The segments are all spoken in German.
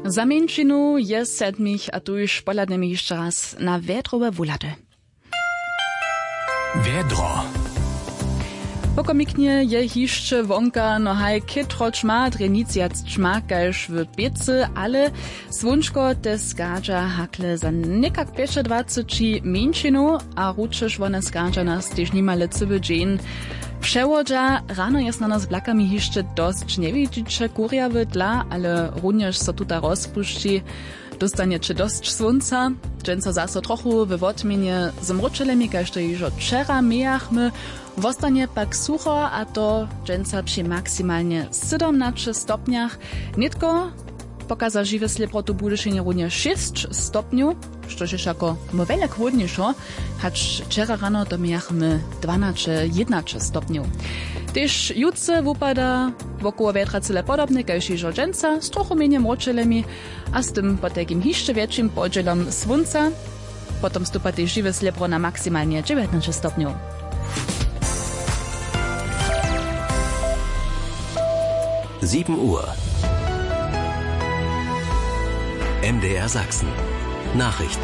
Za menšinu je sedmich a tuž poladnemi ještě raz na větrové vulady. Vědro. Pokomiknie je hišće wonka, no haj kitroč ma drenic čmakajš v pece, ale svunčko te skáča hakle za nekak 25 menšinu a ručeš vone skáča nas tež nimale cyby džen. Přewodža rano jest na nas blakami hišće dost nevidíče kurjawy tla, ale runjež so tuta rozpušči. Dostanieče dost słonca, dżęco zaso trochu we wotmienie zmročelemi, kaž to jižo včera mejachmy, wostanie pak sucho, a to dżęca przy maksymalnie 17 stopniach. Nitko pokaza žiwe sleplotu budešenje runje 6 stopniu, štož je jako mowele chłodniejszo, hacz wczera rano to mejachmy 12-11 stopniu. Tež jutce wupada wokoło wietra cyle podobne, kaž jižo dżęca z trochu menje mročelemi, a z tym potekim hišće většim podželom slunca. Potom stupa tež žiwe sleplo na maksymalnie 19 stopniu. Uhr. MDR Sachsen. Nachrichten.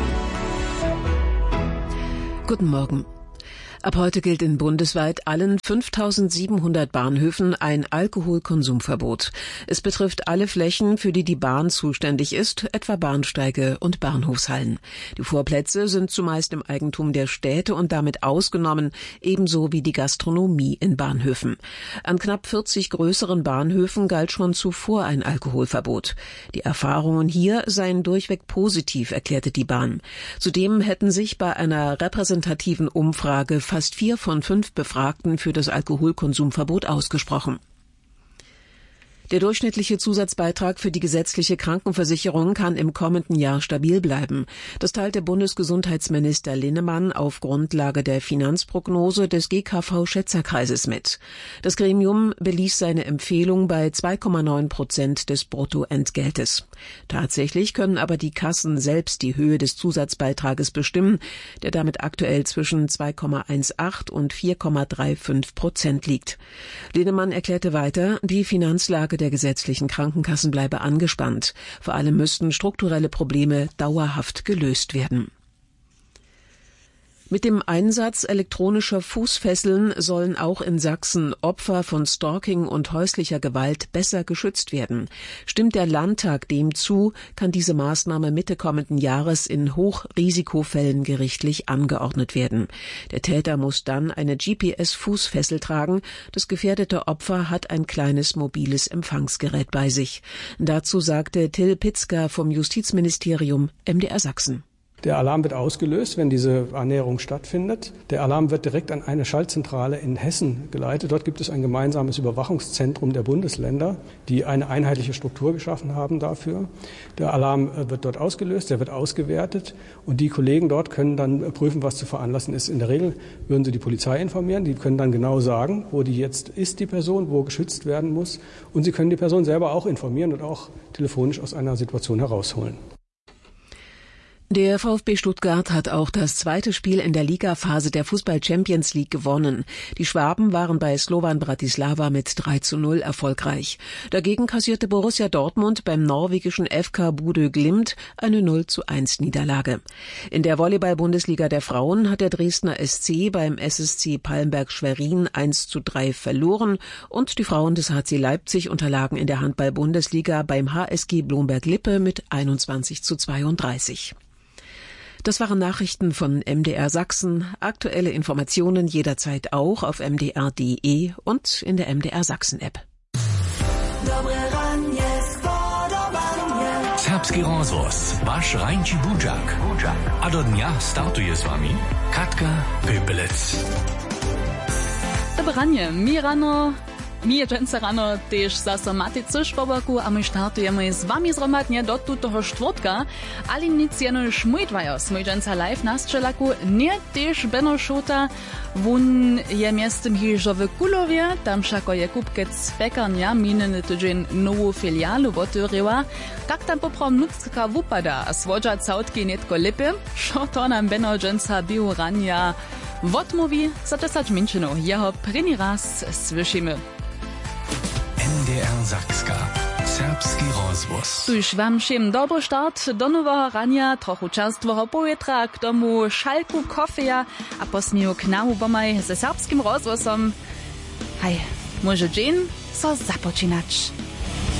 Guten Morgen. Ab heute gilt in bundesweit allen 5700 Bahnhöfen ein Alkoholkonsumverbot. Es betrifft alle Flächen, für die die Bahn zuständig ist, etwa Bahnsteige und Bahnhofshallen. Die Vorplätze sind zumeist im Eigentum der Städte und damit ausgenommen, ebenso wie die Gastronomie in Bahnhöfen. An knapp 40 größeren Bahnhöfen galt schon zuvor ein Alkoholverbot. Die Erfahrungen hier seien durchweg positiv, erklärte die Bahn. Zudem hätten sich bei einer repräsentativen Umfrage fast 4 von 5 Befragten für das Alkoholkonsumverbot ausgesprochen. Der durchschnittliche Zusatzbeitrag für die gesetzliche Krankenversicherung kann im kommenden Jahr stabil bleiben. Das teilte Bundesgesundheitsminister Linnemann auf Grundlage der Finanzprognose des GKV-Schätzerkreises mit. Das Gremium beließ seine Empfehlung bei 2,9% des Bruttoentgeltes. Tatsächlich können aber die Kassen selbst die Höhe des Zusatzbeitrages bestimmen, der damit aktuell zwischen 2,18 und 4,35% liegt. Linnemann erklärte weiter, die Finanzlage der gesetzlichen Krankenkassen bleibe angespannt. Vor allem müssten strukturelle Probleme dauerhaft gelöst werden. Mit dem Einsatz elektronischer Fußfesseln sollen auch in Sachsen Opfer von Stalking und häuslicher Gewalt besser geschützt werden. Stimmt der Landtag dem zu, kann diese Maßnahme Mitte kommenden Jahres in Hochrisikofällen gerichtlich angeordnet werden. Der Täter muss dann eine GPS-Fußfessel tragen. Das gefährdete Opfer hat ein kleines mobiles Empfangsgerät bei sich. Dazu sagte Till Pitzka vom Justizministerium MDR Sachsen. Der Alarm wird ausgelöst, wenn diese Annäherung stattfindet. Der Alarm wird direkt an eine Schaltzentrale in Hessen geleitet. Dort gibt es ein gemeinsames Überwachungszentrum der Bundesländer, die eine einheitliche Struktur geschaffen haben dafür. Der Alarm wird dort ausgelöst, der wird ausgewertet und die Kollegen dort können dann prüfen, was zu veranlassen ist. In der Regel würden sie die Polizei informieren, die können dann genau sagen, wo die jetzt ist, die Person, wo geschützt werden muss. Und sie können die Person selber auch informieren und auch telefonisch aus einer Situation herausholen. Der VfB Stuttgart hat auch das zweite Spiel in der Ligaphase der Fußball-Champions League gewonnen. Die Schwaben waren bei Slovan Bratislava mit 3:0 erfolgreich. Dagegen kassierte Borussia Dortmund beim norwegischen FK Bodø Glimt eine 0:1 Niederlage. In der Volleyball-Bundesliga der Frauen hat der Dresdner SC beim SSC Palmberg Schwerin 1:3 verloren und die Frauen des HC Leipzig unterlagen in der Handball-Bundesliga beim HSG Blomberg-Lippe mit 21:32. Das waren Nachrichten von MDR Sachsen. Aktuelle Informationen jederzeit auch auf mdr.de und in der MDR Sachsen App. Serbski rozhlas, váš Rajnči Budžak. A do dňa startuje s vami Katka Pöpelec. Dobranie, mi je dżęca rano też zase maty coś po boku, a my startujemy z wami zromadnie do tutego czwartka, ale nic jenoż mój dwajos, mój dżęca live na strzelaku, nie też Benno Szota, wun je miestem hiżo w Kulowie, tam szako je kupkec pekarnia, minny tydzień nową filialu otworzyła, jak tam poprom nucka wupada, a słodża całtki netko lipy, szo to nam Benno dżęca bił rania w odmowie za 10 minut, jeho první raz słyszymy. MDR Sachska. Serbski rozvoz. Tuž wam všem dobry start do nowego rania, trochu czerstwego powietrza, k domu szalku kofeja, a posmiju k namu bomaj ze serbskim rozvozom. Hej, może dzień so zapoczynać.